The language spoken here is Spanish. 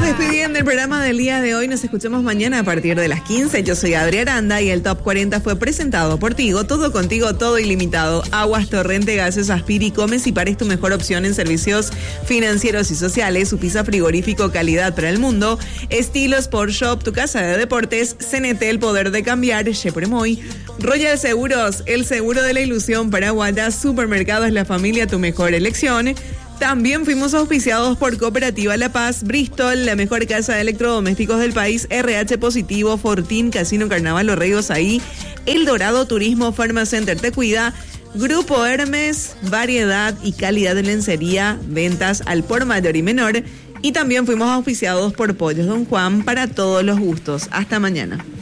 despidiendo el programa del día de hoy. Nos escuchamos mañana a partir de las 15. Yo soy Adri Aranda y el Top 40 fue presentado por Tigo. Todo contigo, todo ilimitado. Aguas, Torrente, Gases, Aspiri, Comes y Pares, tu mejor opción en servicios financieros y sociales. Supisa Frigorífico, calidad para el mundo. Estilo Sport Shop, tu casa de deportes. CNT, el poder de cambiar. Shepremoy. Royal Seguros, el seguro de la ilusión paraguaya. Supermercados La Familia, tu mejor elección. También fuimos auspiciados por Cooperativa La Paz, Bristol, la mejor casa de electrodomésticos del país, RH Positivo, Fortín, Casino Carnaval Los Ríos ahí, El Dorado Turismo, Pharmacenter Te Cuida, Grupo Hermes, variedad y calidad de lencería, ventas al por mayor y menor. Y también fuimos auspiciados por Pollos Don Juan para todos los gustos. Hasta mañana.